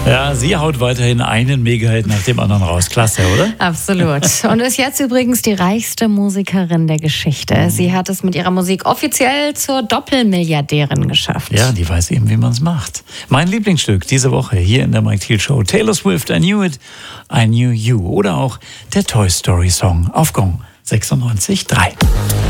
Ja, sie haut weiterhin einen Megahit nach dem anderen raus. Klasse, oder? Absolut. Und ist jetzt übrigens die reichste Musikerin der Geschichte. Sie hat es mit ihrer Musik offiziell zur Doppelmilliardärin geschafft. Ja, die weiß eben, wie man es macht. Mein Lieblingsstück diese Woche hier in der Mike Thiel Show. Taylor Swift, I Knew It, I Knew You. Oder auch der Toy Story Song auf Gong 96.3.